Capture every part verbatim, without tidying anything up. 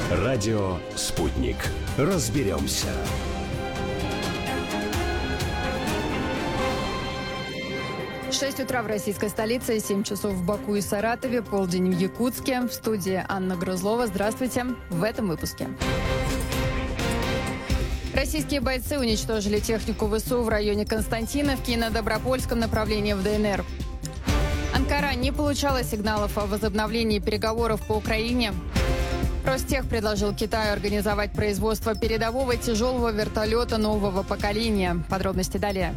Радио «Спутник». Разберемся. шесть утра в российской столице, семь часов в Баку и Саратове, полдень в Якутске. В студии Анна Грызлова. Здравствуйте. В этом выпуске. Российские бойцы уничтожили технику ВСУ в районе Константиновки и на Добропольском направлении в ДНР. Анкара не получала сигналов о возобновлении переговоров по Украине. Ростех предложил Китаю организовать производство передового тяжелого вертолета нового поколения. Подробности далее.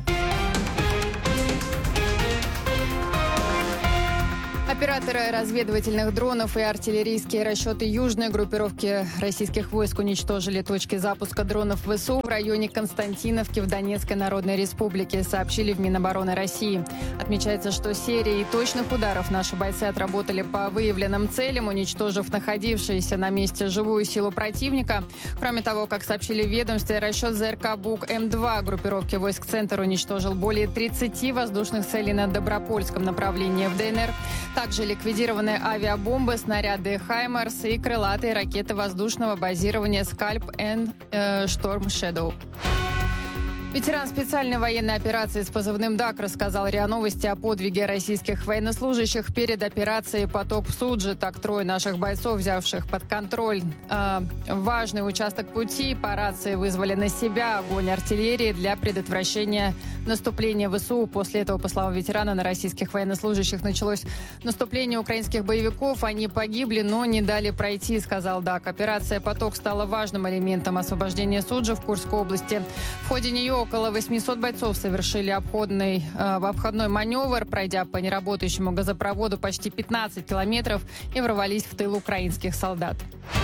Операторы разведывательных дронов и артиллерийские расчеты южной группировки российских войск уничтожили точки запуска дронов ВСУ в районе Константиновки в Донецкой Народной Республике, сообщили в Минобороны России. Отмечается, что серией точных ударов наши бойцы отработали по выявленным целям, уничтожив находившуюся на месте живую силу противника. Кроме того, как сообщили в ведомстве, расчет ЗРК БУК М два группировки войск «Центр» уничтожил более тридцати воздушных целей на Добропольском направлении в ДНР. Также ликвидированы авиабомбы, снаряды «Хаймарс» и крылатые ракеты воздушного базирования «Скальп» и э, «Шторм Шэдоу». Ветеран специальной военной операции с позывным ДАК рассказал РИА Новости о подвиге российских военнослужащих перед операцией «Поток в Суджи». Так, трое наших бойцов, взявших под контроль э, важный участок пути, по рации вызвали на себя огонь артиллерии для предотвращения наступления ВСУ. После этого, по словам ветерана, на российских военнослужащих началось наступление украинских боевиков. Они погибли, но не дали пройти, сказал ДАК. Операция «Поток» стала важным элементом освобождения Суджи в Курской области. В ходе нее около восьмисот бойцов совершили обходный, э, обходной маневр, пройдя по неработающему газопроводу почти пятнадцать километров и ворвались в тыл украинских солдат.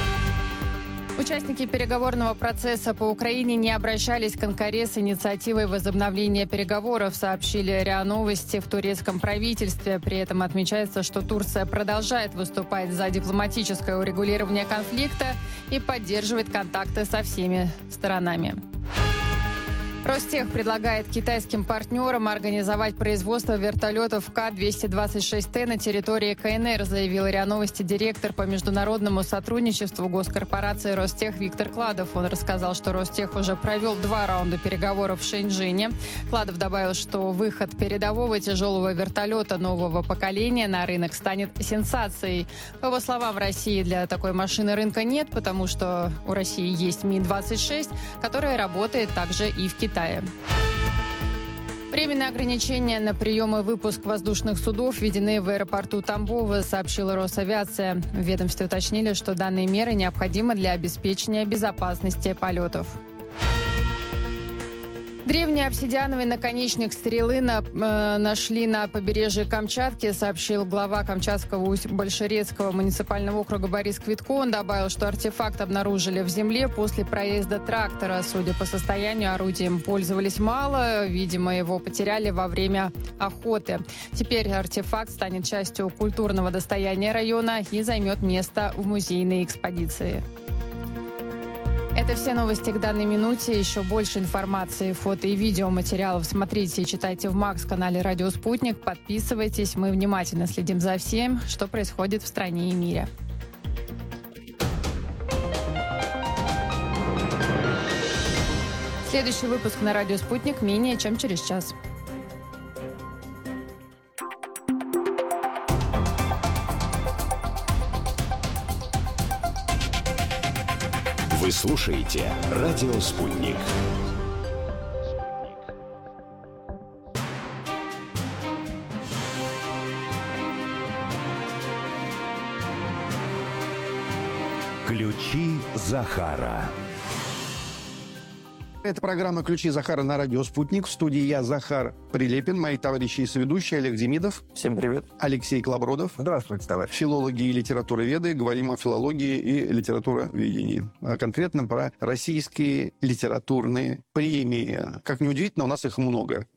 Участники переговорного процесса по Украине не обращались к Анкаре с инициативой возобновления переговоров, сообщили РИА Новости в турецком правительстве. При этом отмечается, что Турция продолжает выступать за дипломатическое урегулирование конфликта и поддерживает контакты со всеми сторонами. Ростех предлагает китайским партнерам организовать производство вертолетов К двести двадцать шесть Т на территории КНР, заявил РИА Новости директор по международному сотрудничеству госкорпорации Ростех Виктор Кладов. Он рассказал, что Ростех уже провел два раунда переговоров в Шэньчжэне. Кладов добавил, что выход передового тяжелого вертолета нового поколения на рынок станет сенсацией. По его словам, в России для такой машины рынка нет, потому что у России есть Ми двадцать шесть, которая работает также и в Китае. Временные ограничения на прием и выпуск воздушных судов введены в аэропорту Тамбова, сообщила Росавиация. В ведомстве уточнили, что данные меры необходимы для обеспечения безопасности полетов. Древний обсидиановый наконечник стрелы на, э, нашли на побережье Камчатки, сообщил глава Камчатского Большерецкого муниципального округа Борис Квитко. Он добавил, что артефакт обнаружили в земле после проезда трактора. Судя по состоянию, орудием пользовались мало. Видимо, его потеряли во время охоты. Теперь артефакт станет частью культурного достояния района и займет место в музейной экспозиции. Это все новости к данной минуте. Еще больше информации, фото и видеоматериалов смотрите и читайте в Макс-канале «Радио Спутник». Подписывайтесь. Мы внимательно следим за всем, что происходит в стране и мире. Следующий выпуск на «Радио Спутник» менее чем через час. Вы слушаете «Радио Спутник». Ключи Захара. Это программа «Ключи Захара» на радио «Спутник». В студии я, Захар Прилепин, мои товарищи и соведущие Олег Демидов. Всем привет. Алексей Клобродов. Здравствуйте, товарищ. Филологи и литературоведы. Говорим о филологии и литературоведении. А конкретно про российские литературные премии. Как ни удивительно, у нас их много.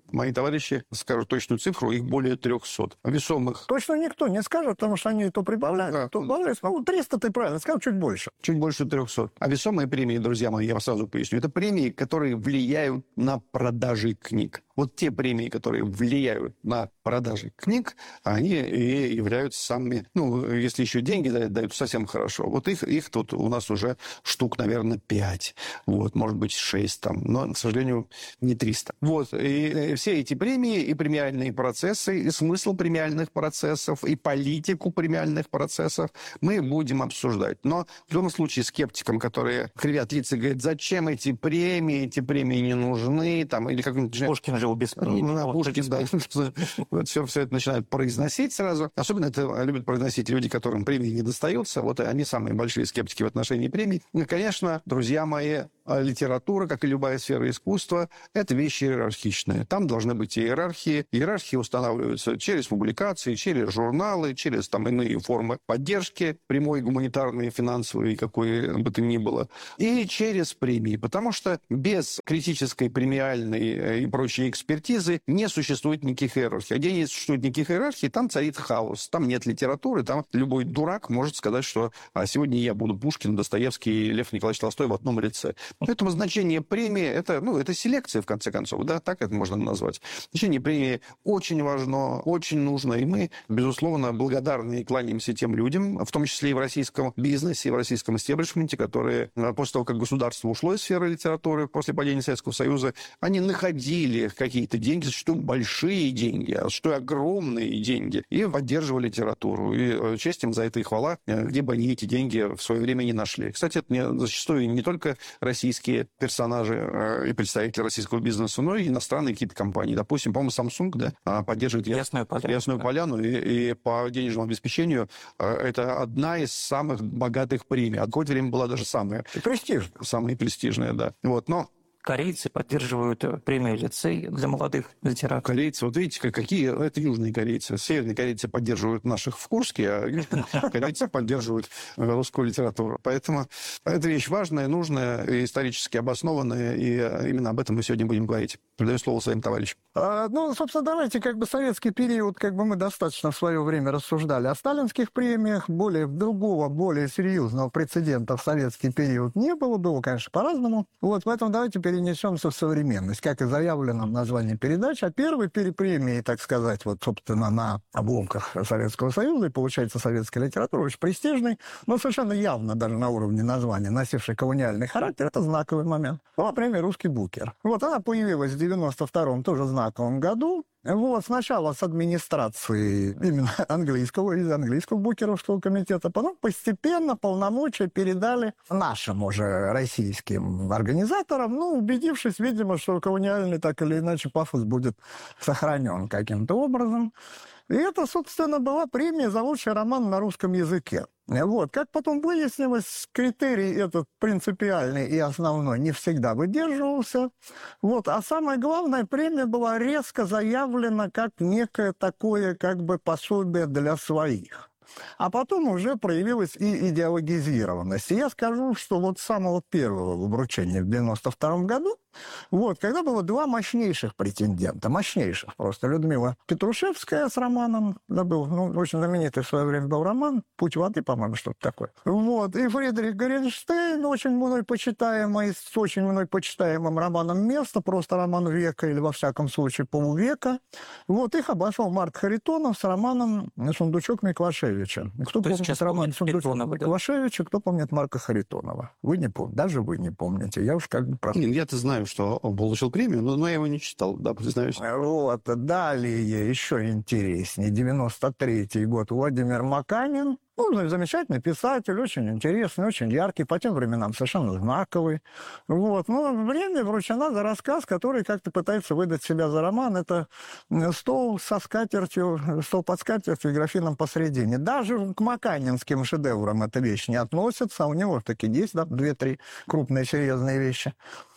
Мои товарищи скажут точную цифру, их более трехсот. Весомых. Точно никто не скажет, потому что они то прибавляют, Да. то убавляют. Ну, триста ты правильно сказал, чуть больше. Чуть больше трехсот. А весомые премии, друзья мои, я вам сразу поясню, это премии, которые влияют на продажи книг. Вот те премии, которые влияют на продажи книг, они и являются самыми, ну, если еще деньги дают, дают совсем хорошо. Вот их, их тут у нас уже штук, наверное, пять. Вот, может быть, шесть там, но, к сожалению, не триста. Вот, и все эти премии, и премиальные процессы, и смысл премиальных процессов, и политику премиальных процессов мы будем обсуждать. Но в любом случае скептикам, которые кривят лица и говорят, зачем эти премии, эти премии не нужны, там, или как-нибудь... Пушкин жил без премии. Ну, Вот Пушкин, да. Вот все, все это начинают произносить сразу. Особенно это любят произносить люди, которым премии не достаются. Вот они самые большие скептики в отношении премий. И, конечно, друзья мои, литература, как и любая сфера искусства, это вещи иерархичные. Там должны быть иерархии. Иерархии устанавливаются через публикации, через журналы, через там иные формы поддержки, прямой, гуманитарной, финансовой, какой бы то ни было, и через премии. Потому что без критической, премиальной и прочей экспертизы не существует никаких иерархий. А где не существует никаких иерархий, там царит хаос. Там нет литературы, там любой дурак может сказать, что а сегодня я буду Пушкин, Достоевский и Лев Николаевич Толстой в одном лице. Поэтому значение премии, это, ну, это селекция, в конце концов, да, так это можно назвать. Значение премии очень важно, очень нужно, и мы, безусловно, благодарны и кланяемся тем людям, в том числе и в российском бизнесе, и в российском истеблишменте, которые после того, как государство ушло из сферы литературы, после падения Советского Союза, они находили какие-то деньги, зачастую большие деньги, а зачастую огромные деньги, и поддерживали литературу. И честь им за это и хвала, где бы они эти деньги в свое время не нашли. Кстати, это не, зачастую не только российские персонажи э, и представители российского бизнеса, но и иностранные какие-то компании. Допустим, по-моему, Samsung, да, поддерживает Ясную Поляну, Ясную да. Поляну и, и по денежному обеспечению э, это одна из самых богатых премий. А какое-то время была даже самая, И престижно. самая престижная, да. Вот, но Корейцы поддерживают премию лицей для молодых литераторов. корейцы, вот видите, как- какие... Это южные корейцы. Северные корейцы поддерживают наших в Курске, а южные корейцы поддерживают русскую литературу. Поэтому это вещь важная, нужная, и исторически обоснованная, и именно об этом мы сегодня будем говорить. Передаю слово своим товарищам. А, ну, собственно, давайте, как бы советский период, как бы мы достаточно в свое время рассуждали о сталинских премиях, более другого, более серьезного прецедента в советский период не было, было, конечно, по-разному. Вот, поэтому давайте перенесемся в современность, как и заявлено в названии передачи. А первой премией, так сказать, вот, собственно, на обломках Советского Союза, и, получается, советская литература очень престижной, но совершенно явно даже на уровне названия, носившей колониальный характер, это знаковый момент. Была премия «Русский букер». Вот она появилась в девяносто втором тоже знаковом году. Вот, сначала с администрации именно английского, из английского букеровского комитета, потом постепенно полномочия передали нашим уже российским организаторам, ну, убедившись, видимо, что колониальный так или иначе пафос будет сохранен каким-то образом. И это, собственно, была премия за лучший роман на русском языке. Вот. Как потом выяснилось, критерий этот принципиальный и основной не всегда выдерживался. Вот. А самое главное, премия была резко заявлена как некое такое как бы пособие для своих. А потом уже проявилась и идеологизированность. И я скажу, что вот с самого первого вручения в девяносто втором году, вот, когда было два мощнейших претендента, мощнейших просто, Людмила Петрушевская с романом, забыл, ну, очень знаменитый в свое время был роман «Путь воды», по-моему, что-то такое. Вот, и Фридрих Горенштейн, очень мной почитаемый, с очень мной почитаемым романом «Место», просто роман века, или, во всяком случае, полувека. Вот, их обошел Марк Харитонов с романом «Сундучок Миклашевича». Кто То есть помнит сейчас роман помнит «Сундучок Харитонова, да? Миклашевича», кто помнит Марка Харитонова? Вы не помните, даже вы не помните. Я уж как бы про... Нет, я-то знаю, что он получил премию, но, но я его не читал, да, признаюсь. Вот, далее еще интереснее. девяносто третий год. Владимир Маканин. Ну, замечательный писатель, очень интересный, очень яркий, по тем временам совершенно знаковый. Вот. Но время вручена за рассказ, который как-то пытается выдать себя за роман. Это «Стол со скатертью», «Стол под скатертью» и графином посредине. Даже к маканинским шедеврам эта вещь не относится. У него таки есть, да, две-три крупные серьезные вещи.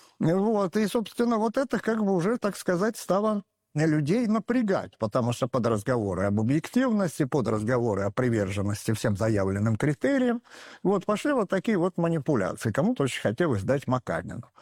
Вот. И, собственно, вот это как бы уже, так сказать, стало людей напрягать, потому что под разговоры об объективности, под разговоры о приверженности всем заявленным критериям, вот пошли вот такие вот манипуляции. Кому-то очень хотелось дать Маканину.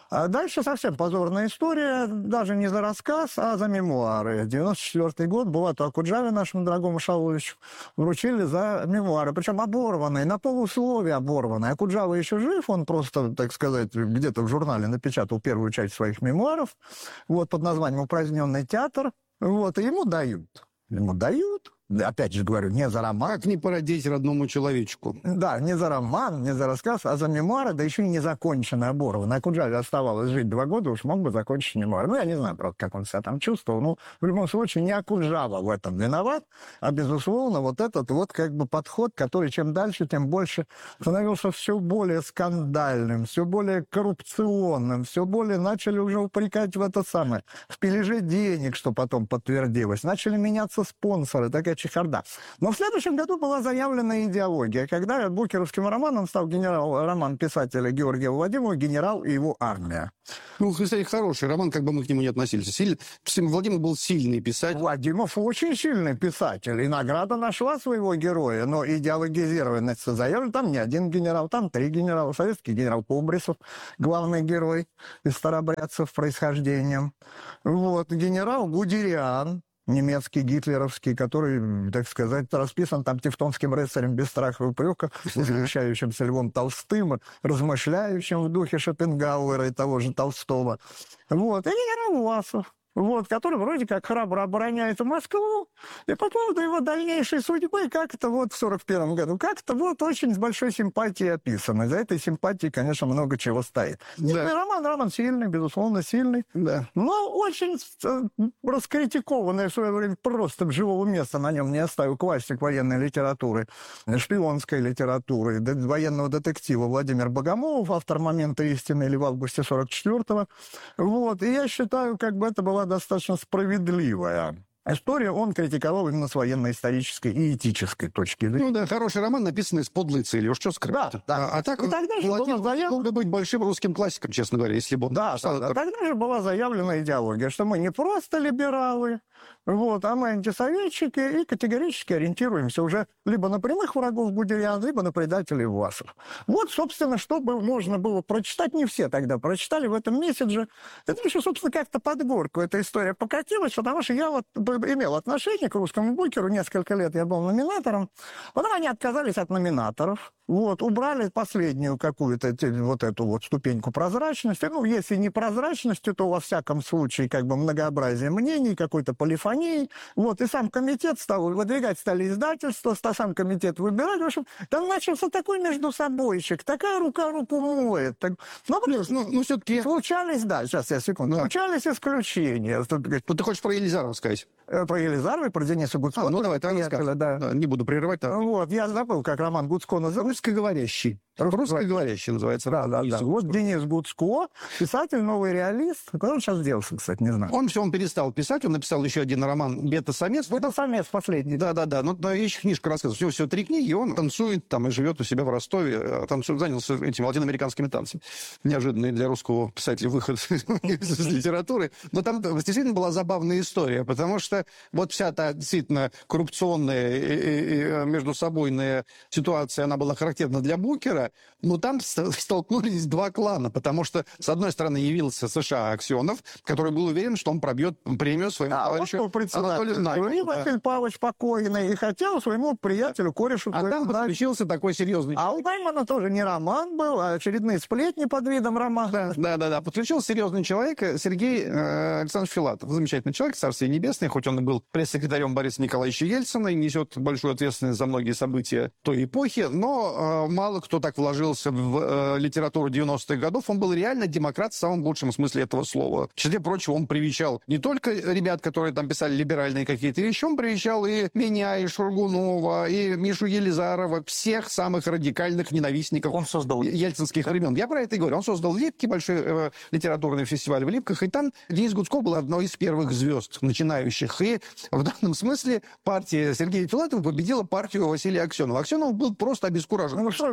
А дальше совсем позорная история, даже не за рассказ, а за мемуары. девяносто четвёртый год, Булату Акуджаве, нашему дорогому Шаловичу, вручили за мемуары. Причем оборванные, на полусловие оборванные. Акуджава еще жив, он просто, так сказать, где-то в журнале напечатал первую часть своих мемуаров, вот, под названием «Упраздненный театр». Вот, и ему дают. Ему дают. Опять же говорю, не за роман. Как не породить родному человечку? Да, не за роман, не за рассказ, а за мемуары, да еще и незаконченный, оборванный. Акуджаве оставалось жить два года, уж мог бы закончить мемуары. Ну, я не знаю, правда, как он себя там чувствовал. Ну, в любом случае, не Акуджава в этом виноват, а, безусловно, вот этот вот как бы подход, который чем дальше, тем больше становился все более скандальным, все более коррупционным, все более начали уже упрекать в это самое, в пилеже денег, что потом подтвердилось. Начали меняться спонсоры, такая чехарда. Но в следующем году была заявлена идеология, когда букеровским романом стал генерал, роман писателя Георгия Владимирова «Генерал и его армия». Ну, кстати, хороший роман, как бы мы к нему не относились. Сильный, Владимир был сильный писатель. Владимиров очень сильный писатель, и награда нашла своего героя, но идеологизированность заявлена. Там не один генерал, там три генерала. Советский генерал Кобрисов, главный герой из старобрядцев происхождением. Вот, генерал Гудериан, немецкий, гитлеровский, который, так сказать, расписан там тевтонским рыцарем без страха и упрека, восхищающимся Львом Толстым, размышляющим в духе Шопенгауэра и того же Толстого. Вот. И генерал Власов, вот, который вроде как храбро обороняет Москву. И по поводу его дальнейшей судьбы, как-то вот в сорок первом году, как-то вот очень с большой симпатией описано. За этой симпатией, конечно, много чего стоит. Да. И роман, роман сильный, безусловно, сильный. Да. Но очень раскритикованный в свое время, просто живого места на нем не оставил классик военной литературы, шпионской литературы, военного детектива Владимир Богомолов, автор «Момента истины» или «В августе сорок четвёртого». Вот. И я считаю, как бы это была достаточно справедливая история. Он критиковал именно с военно-исторической и этической точки зрения. Ну да, хороший роман, написанный с подлой целью. Уж что скрывать. Да, да. А, а так, Владимир мог бы быть большим русским классиком, честно говоря, если бы он... Да, да, да. Тогда же была заявлена идеология, что мы не просто либералы, вот, а мы антисоветчики и категорически ориентируемся уже либо на прямых врагов Гудериана, либо на предателей Власов. Вот, собственно, что бы можно было прочитать. Не все тогда прочитали в этом месседже. Это еще, собственно, как-то под горку эта история покатилась, потому что я вот имел отношение к русскому букеру, несколько лет я был номинатором, потом они отказались от номинаторов, вот, убрали последнюю какую-то вот эту вот ступеньку прозрачности, ну, если не прозрачности, то во всяком случае как бы многообразие мнений, какой-то полифонии, вот, и сам комитет стал выдвигать, стали издательства, сам комитет выбирать, в общем, там начался такой между собойчик, такая рука руку моет, так... но, ну, ну, ну, все-таки... Случались, да, сейчас, я секунду, да. Случались исключения. Ну, ты хочешь про Елизарова сказать? Про Елизарова и про Дениса Гуцко. А, ну, давай, ты рассказывай. Да. Да, не буду прерывать. Да. Вот, я забыл, как роман Гуцко называется. Русскоговорящий. Русскоговорящий называется. Да, да, да. Вот Денис Гуцко, писатель, новый реалист. Куда он сейчас делся, кстати, не знаю. Он все, он перестал писать, он написал еще один роман «Бета-самец». «Бета-самец» последний. Да-да-да, но, но еще книжка рассказывает. Всего, всего три книги, и он танцует там и живет у себя в Ростове. Танцует, занялся этими латиноамериканскими танцами. Неожиданный для русского писателя выход из литературы. Но там действительно была забавная история, потому что вот вся та действительно коррупционная и, и междусобойная ситуация, она была характерна для Букера, но там столкнулись два клана, потому что, с одной стороны, явился США Аксенов, который был уверен, что он пробьет премию своему а, товарищу Анатолию Знакову. И Василий Павлович покойный, и хотел своему приятелю, корешу... А там подключился такой серьезный... А у Наймана тоже не роман был, а очередные сплетни под видом романа. Да-да-да, подключился серьезный человек, Сергей э, Александрович Филатов. Замечательный человек, царствие небесное, хоть он и был пресс-секретарем Бориса Николаевича Ельцина и несет большую ответственность за многие события той эпохи, но э, мало кто так вложился в э, литературу девяностых годов. Он был реально демократ в самом лучшем смысле этого слова. В числе прочего, он привечал не только ребят, которые там писали либеральные какие-то вещи, он привечал и меня, и Шургунова, и Мишу Елизарова, всех самых радикальных ненавистников он создал ельцинских времен. Я про это и говорю. Он создал Липки, большой э, литературный фестиваль в Липках, и там Денис Гуцко был одной из первых звезд начинающих. И в данном смысле партия Сергея Филатова победила партию Василия Аксенова. Аксенов был просто обескуражен. Ну что, дикий скандал.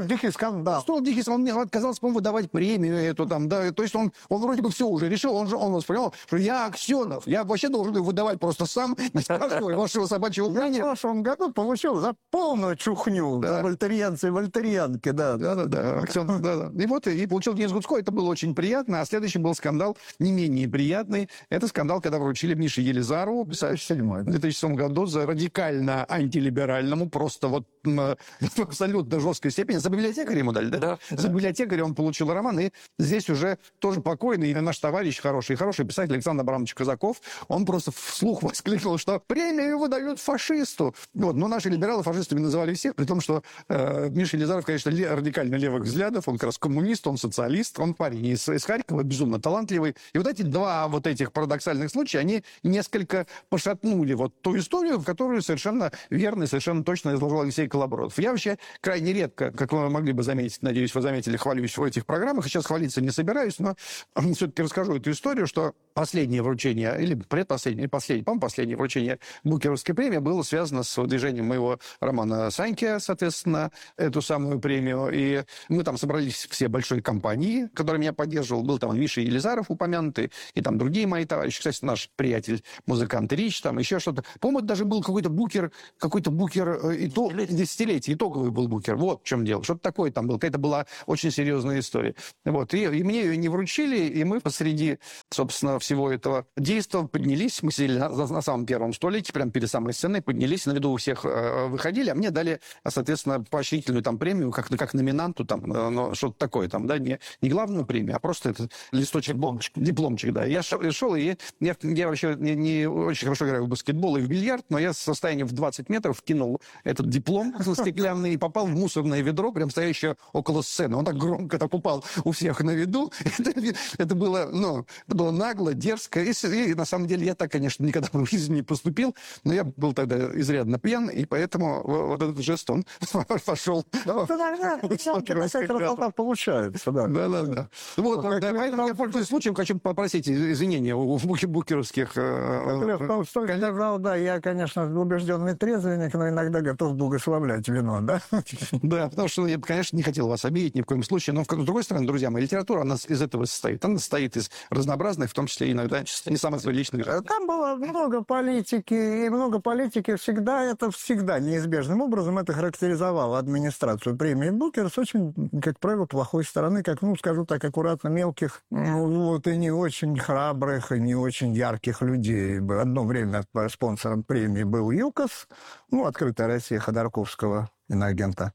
скандал. Что он дикий, он мне отказался, по-моему, выдавать премию эту там, да, то есть он, он вроде бы все уже решил, он же, он воспринял, что я Аксенов, я вообще должен его выдавать просто сам, не спрашивая вашего собачьего мнения. В прошлом году получил за полную чухню, да. Вольтерьянцы и вольтерьянки, да. Да-да-да, Аксенов, да-да. И вот, и получил Денис Гудской, это было очень приятно, а следующий был скандал не менее приятный, это скандал, когда вручили Мише Елизарову, писателю, в две тысячи седьмом году за радикально антилиберальному, просто вот в абсолютно жесткой степени, за библиотекаря ему дали, да? Да, За да. библиотекаря он получил роман, и здесь уже тоже покойный наш товарищ, хороший, хороший писатель Александр Абрамович Казаков, он просто вслух воскликнул, что премию выдают фашисту. Вот, но наши либералы фашистами называли всех, при том, что э, Миша Елизаров, конечно, ле- радикально левых взглядов, он как раз коммунист, он социалист, он парень из, из Харькова, безумно талантливый. И вот эти два вот этих парадоксальных случая, они несколько пошатнули вот ту историю, в которую совершенно верно и совершенно точно изложил Алексей Колобродов. Я вообще крайне редко, как вы могли бы заметить, надеюсь, вы заметили, хвалюсь в этих программах, сейчас хвалиться не собираюсь, но все-таки расскажу эту историю, что последнее вручение, или предпоследнее, или последнее, по-моему, последнее вручение Букеровской премии было связано с движением моего романа «Саньки», соответственно, эту самую премию. И мы там собрались все большой компании, которая меня поддерживала. Был там Миша Елизаров упомянутый, и там другие мои товарищи. Кстати, наш приятель, музыкант Рич, там еще что-то. По-моему, даже был какой-то букер, какой-то букер, итог, десятилетие, итоговый был букер. Вот в чем дело. Что-то такое там было. Это была очень серьезная история. Вот. И, и мне ее не вручили, и мы посреди, собственно, всего этого действия поднялись. Мы сидели на, на самом первом столике, прямо перед самой сценой, поднялись, на виду у всех э, выходили, а мне дали, соответственно, поощрительную там премию, как, как номинанту, там, э, ну, что-то такое, там, да, не, не главную премию, а просто этот листочек, дипломчик, дипломчик, да. Я шел, шел и я, я вообще не, не очень хорошо играю в баскетбол и в бильярд, но я с расстояния в двадцать метров кинул этот диплом стеклянный и попал в мусорное ведро, прям стоящее около сцены. Он так громко так упал у всех на виду. Это, это было, ну, это было нагло, дерзко. И, и на самом деле я так, конечно, никогда в жизни не поступил, но я был тогда изрядно пьян, и поэтому вот этот жест, он пошел. Получается, да. Да, да, да. Вот, поэтому я пользуюсь случаем, хочу попросить извинения у букеровских... Да, я, конечно, убежденный трезвенник, но иногда готов благословлять вино, да? Да, потому что я, конечно, не хотел вас обидеть ни в коем случае, но, с другой стороны, друзья мои, литература, она из этого состоит. Она состоит из разнообразных, в том числе иногда не самых личных. Там было много политики, и много политики всегда, это всегда неизбежным образом это характеризовало администрацию премии Букер с очень, как правило, плохой стороны, как, ну, скажу так, аккуратно, мелких, вот, и не очень храбрых, и не очень ярких людей. Одно время спонсором премии был ЮКОС, ну, «Открытая Россия» Ходорковского, иноагента.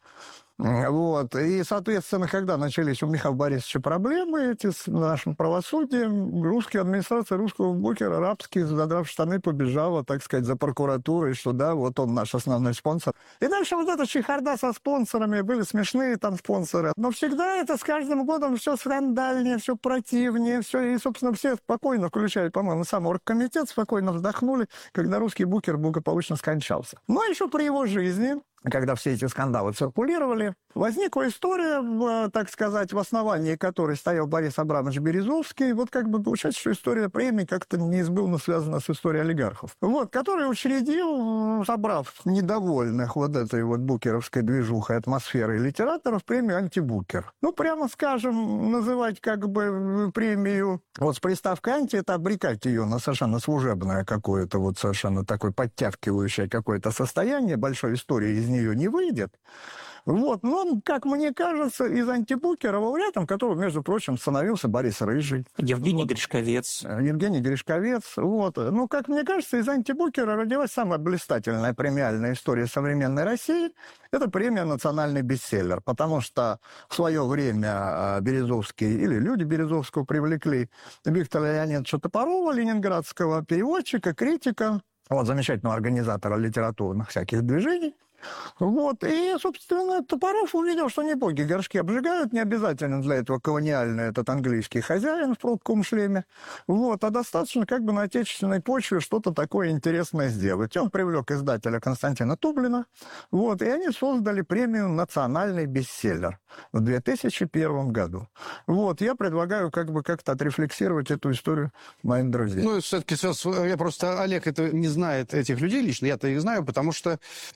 Вот. И, соответственно, когда начались у Михаила Борисовича проблемы эти с нашим правосудием, русская администрация русского Букера, арабский, задрав штаны, побежала, так сказать, за прокуратурой, что да, вот он наш основной спонсор. И дальше вот эта чехарда со спонсорами, были смешные там спонсоры. Но всегда это с каждым годом все скандальнее, все противнее, все. И, собственно, все спокойно, включая, по-моему, сам оргкомитет, спокойно вздохнули, когда русский Букер благополучно скончался. Но еще при его жизни, когда все эти скандалы циркулировали, возникла история, так сказать, в основании которой стоял Борис Абрамович Березовский. Вот как бы получается, что история премии как-то неизбывно связана с историей олигархов. Вот, который учредил, собрав недовольных вот этой вот букеровской движухой атмосферой литераторов, премию «Антибукер». Ну, прямо скажем, называть как бы премию вот с приставкой «анти» — это обрекать ее на совершенно служебное какое-то вот совершенно такое подтягивающее какое-то состояние. Большой истории из нее не выйдет. Вот, но, как мне кажется, из «Антибукера» лауреатом, которого, между прочим, становился Борис Рыжий. Евгений вот. Гришковец. Евгений Гришковец. Вот. Ну, как мне кажется, из «Антибукера» родилась самая блистательная премиальная история современной России. Это премия «Национальный бестселлер», потому что в свое время Березовский, или люди Березовского привлекли Виктора Леонидовича Топорова, ленинградского переводчика, критика, вот, замечательного организатора литературных всяких движений. Вот, и, собственно, Топоров увидел, что не боги горшки обжигают, не обязательно для этого колониальный этот английский хозяин в пробковом шлеме, вот, а достаточно как бы на отечественной почве что-то такое интересное сделать. И он привлек издателя Константина Тублина, вот, и они создали премию «Национальный бестселлер» в две тысячи первом году. Вот, я предлагаю как бы как-то отрефлексировать эту историю моим друзьям. Ну, все-таки, я просто, Олег это не знает этих людей лично, я-то их знаю, потому что первую премию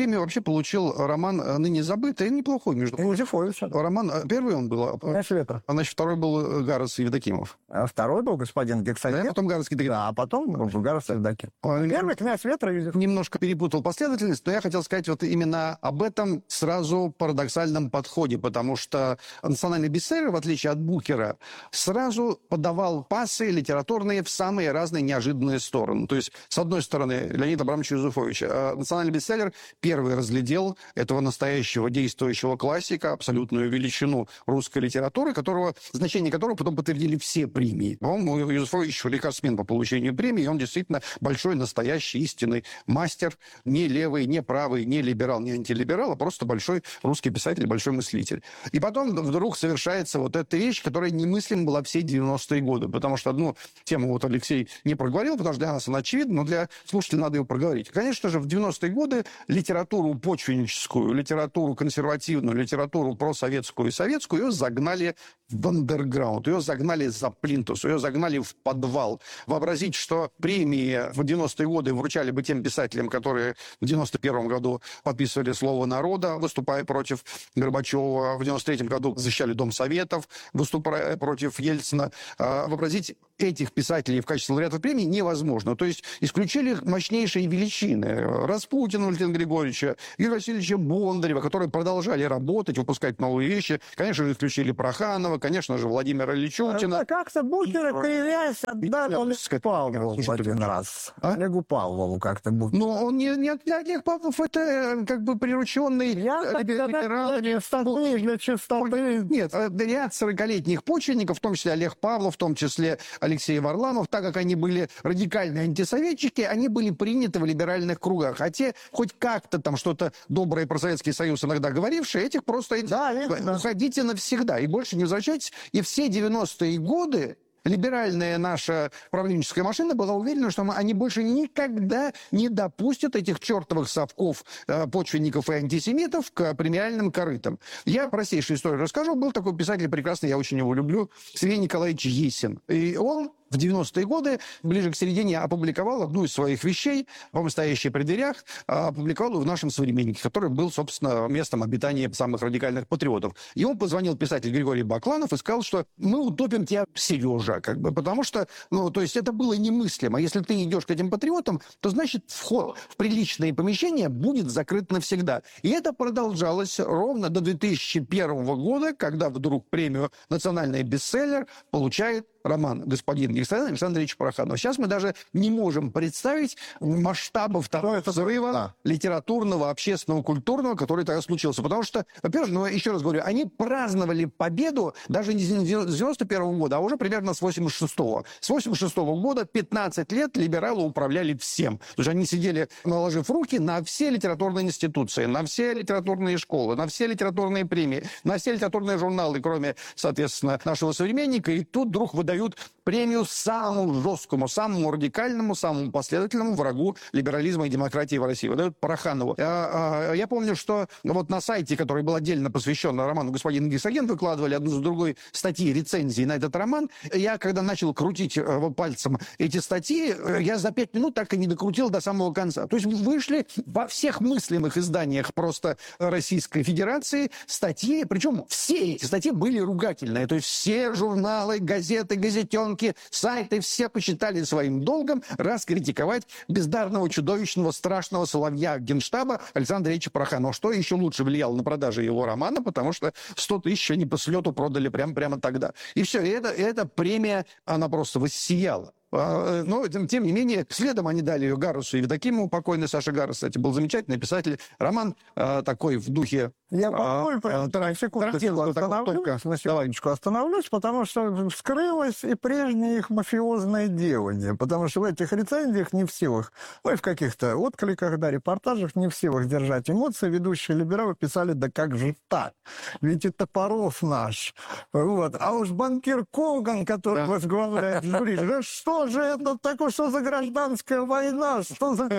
премию вообще получил роман ныне забытый, неплохой, между прочим. Юзефович. Роман, первый он был, «Князь ветра». а значит, второй был Гарас и Евдокимов. А второй был господин Гексаген. Да, потом Гарас и Евдокимов. Да, а потом был Гарас и Евдокимов. Он Первый «Князь ветра» Юзефович. немножко перепутал последовательность, но я хотел сказать вот именно об этом сразу парадоксальном подходе, потому что национальный бестселлер, в отличие от Букера, сразу подавал пассы литературные в самые разные неожиданные стороны. То есть, с одной стороны, Леонид Абрамович Юзефович, национальный бестселлер первый разглядел этого настоящего действующего классика, абсолютную величину русской литературы, которого, значение которого потом подтвердили все премии. По-моему, Юзефович рекордсмен по получению премии, он действительно большой, настоящий, истинный мастер, не левый, не правый, не либерал, не антилиберал, а просто большой русский писатель, большой мыслитель. И потом вдруг совершается вот эта вещь, которая немыслима была все девяностые годы, потому что одну тему вот Алексей не проговорил, потому что для нас она очевидна, но для слушателей надо ее проговорить. Конечно же, в девяностые годы литературу почвенническую, литературу консервативную, литературу просоветскую и советскую ее загнали в андерграунд, ее загнали за плинтус, ее загнали в подвал. Вообразить, что премии в девяностые годы вручали бы тем писателям, которые в девяносто первом году подписывали «Слово народа», выступая против Горбачева, в девяносто третьем году защищали Дом Советов, выступая против Ельцина. Вообразить этих писателей в качестве лауреатов премии невозможно. То есть исключили мощнейшие величины. Распутина Валентина Григорьевича, Юрия Васильевича Бондарева, которые продолжали работать, выпускать новые вещи. Конечно же, исключили Проханова, конечно же, Владимира Ильичутина. А как-то Букера, кривясь, отдали Олегу Павлову один раз. А? Олегу Павлову как-то Букер. Но он не, не Олег Павлов, это как бы прирученный... Я для чистоты, для чистоты. Нет, ряд сорокалетних почвенников, в том числе Олег Павлов, в том числе Алексей Варламов, так как они были радикальные антисоветчики, они были приняты в либеральных кругах. А те, хоть как-то там что-то доброе про Советский Союз иногда говорившие, этих просто да, уходите навсегда и больше не возвращайтесь. И все девяностые годы либеральная наша правленческая машина была уверена, что они больше никогда не допустят этих чертовых совков, э, почвенников и антисемитов к премиальным корытам. Я простейшую историю расскажу. Был такой писатель прекрасный, я очень его люблю, Сергей Николаевич Есин. И он в девяностые годы, ближе к середине, опубликовал одну из своих вещей, по-моему, «Стоящие при дверях», опубликовал ее в «Нашем современнике», который был, собственно, местом обитания самых радикальных патриотов. Ему позвонил писатель Григорий Бакланов и сказал, что мы утопим тебя, Сережа, как бы, потому что, ну, то есть это было немыслимо. Если ты идешь к этим патриотам, то, значит, вход в приличные помещения будет закрыт навсегда. И это продолжалось ровно до две тысячи первого года, когда вдруг премию «Национальный бестселлер» получает роман «Господин Гексаген» Александра Ильича Пороханова. Сейчас мы даже не можем представить масштабов того взрыва да. литературного, общественного, культурного, который тогда случился. Потому что, во-первых, ну, еще раз говорю, они праздновали победу даже не с девяносто первого года, а уже примерно с восемьдесят шестого. С восемьдесят шестого года пятнадцать лет либералы управляли всем. То есть они сидели, наложив руки на все литературные институции, на все литературные школы, на все литературные премии, на все литературные журналы, кроме, соответственно, «Нашего современника». И тут вдруг выдают дают премию самому жесткому, самому радикальному, самому последовательному врагу либерализма и демократии в России. Выдают Пороханову. Я, я помню, что вот на сайте, который был отдельно посвящен роману «Господин Гексаген», выкладывали одну за другой статьи, рецензии на этот роман. Я, когда начал крутить пальцем эти статьи, я за пять минут так и не докрутил до самого конца. То есть вышли во всех мыслимых изданиях просто Российской Федерации статьи, причем все эти статьи были ругательные. То есть все журналы, газеты, газетенки, сайты, все посчитали своим долгом раскритиковать бездарного, чудовищного, страшного соловья Генштаба Александра Ильича Пороханова. Что еще лучше влияло на продажи его романа, потому что сто тысяч они по слету продали прямо, прямо тогда. И все, и это, эта премия, она просто воссияла. Но, тем не менее, следом они дали ее Гарусу и Евдокимову. Покойный Саша Гарус, кстати, был замечательный писатель. Роман э, такой в духе... Я покой, а, а, секундочку остановлюсь, на секундочку остановлюсь, потому что вскрылось и прежнее их мафиозное делание. Потому что в этих рецензиях не в силах, ну и в каких-то откликах, да, репортажах не в силах держать эмоции. Ведущие либералы писали, да как же так? Ведь и Топоров наш. Вот. А уж банкир Коган, который да. возглавляет жюри, да что же это такое, что за гражданская война? Что за...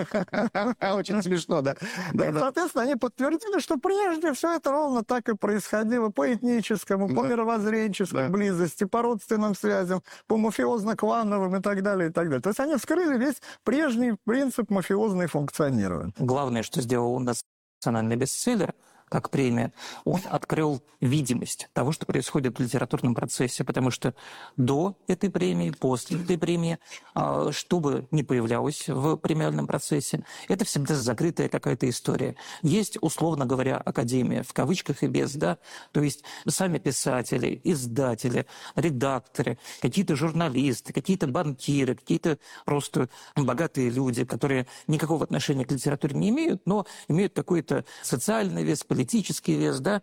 Очень смешно, да. да, да. Соответственно, они подтвердили, что прежде все это ровно так и происходило по этническому, по мировоззренческой близости, по родственным связям, по мафиозно-клановым и так далее, и так далее. То есть они вскрыли весь прежний принцип мафиозной функционирования. Главное, что сделал у нас национальный бестселлер, как премия, он открыл видимость того, что происходит в литературном процессе, потому что до этой премии, после этой премии, что бы ни появлялось в премиальном процессе, это всегда закрытая какая-то история. Есть, условно говоря, академия, в кавычках и без, да, то есть сами писатели, издатели, редакторы, какие-то журналисты, какие-то банкиры, какие-то просто богатые люди, которые никакого отношения к литературе не имеют, но имеют какой-то социальный вес, политический вес, да,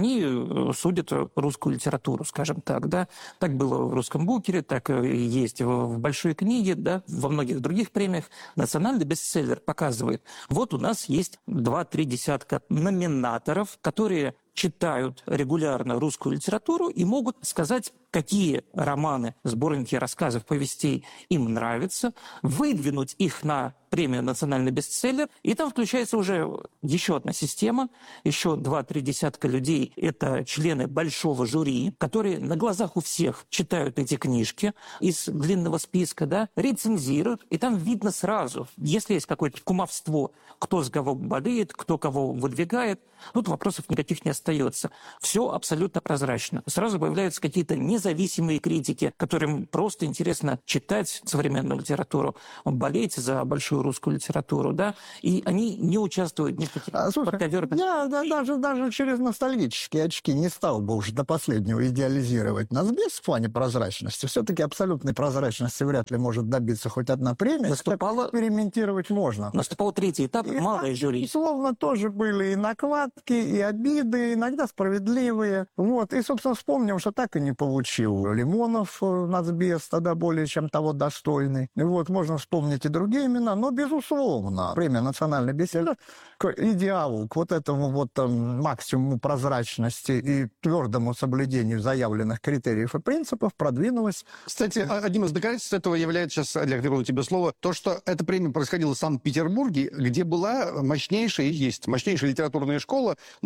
они судят русскую литературу, скажем так, да. Так было в «Русском букере», так и есть в «Большой книге», да, во многих других премиях. Национальный бестселлер показывает, вот у нас есть два-три десятка номинаторов, которые читают регулярно русскую литературу и могут сказать, какие романы, сборники рассказов, повестей им нравятся, выдвинуть их на премию «Национальный бестселлер», и там включается уже еще одна система, еще два-три десятка людей, это члены большого жюри, которые на глазах у всех читают эти книжки из длинного списка, да, рецензируют, и там видно сразу, если есть какое-то кумовство, кто с кого болеет, кто кого выдвигает, тут вопросов никаких не остается. Все абсолютно прозрачно. Сразу появляются какие-то независимые критики, которым просто интересно читать современную литературу, болеть за большую русскую литературу, да, и они не участвуют ни в каких А, слушай, подковерках. я да, даже, даже через ностальгические очки не стал бы уж до последнего идеализировать Нацбес в плане прозрачности. Все-таки абсолютной прозрачности вряд ли может добиться хоть одна премия. Наступала... Экспериментировать можно. Наступал третий этап, И малое жюри. Словно тоже были и накладки, и обиды, иногда справедливые. Вот. И, собственно, вспомним, что так и не получил Лимонов Нацбес, тогда более чем того достойный. Вот. Можно вспомнить и другие имена, но, безусловно, премия «Национальный бестселлер» к идеалу, к вот этому вот там, максимуму прозрачности и твердому соблюдению заявленных критериев и принципов продвинулась. Кстати, одним из доказательств этого является, сейчас, Олег, верну тебе слово, то, что эта премия происходила в Санкт-Петербурге, где была мощнейшая, и есть мощнейшая литературная школа,